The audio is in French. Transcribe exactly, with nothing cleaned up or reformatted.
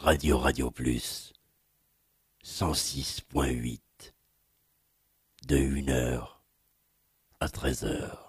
Radio Radio Plus, cent six point huit, de une heure à treize heures.